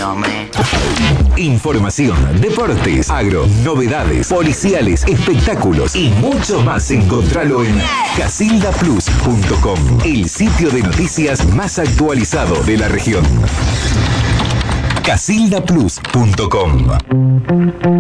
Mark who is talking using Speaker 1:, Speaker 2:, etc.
Speaker 1: hombre.
Speaker 2: Información, deportes, agro, novedades, policiales, espectáculos y mucho más. Encontralo en casildaplus.com, el sitio de noticias más actualizado de la región. casildaplus.com